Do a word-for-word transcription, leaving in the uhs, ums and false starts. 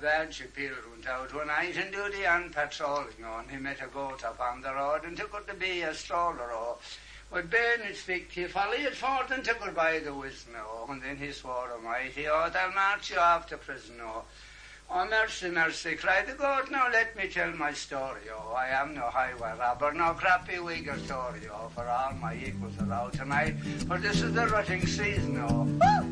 bad Shapiro went out one night and duty on patrolling, you know, and he met a goat up on the road and took her to be a stroller, oh. With bayonets fixed, he followed forth and took her by the whistle, oh, and then he swore almighty, oh, they'll march you off to prison, oh. Oh, mercy, mercy, cried the goat, now let me tell my story, oh. I am no highway robber, no crappy Uyghur Tory, oh, for all my equals are out tonight, for this is the rutting season, oh.